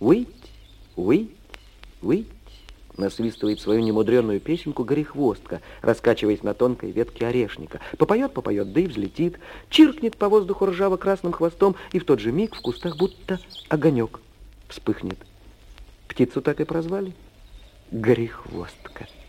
Выть, выть, выть. Насвистывает свою немудренную песенку горехвостка, раскачиваясь на тонкой ветке орешника. Попоет, да и взлетит, чиркнет по воздуху ржаво-красным хвостом, и в тот же миг в кустах будто огонек вспыхнет. Птицу так и прозвали — горехвостка.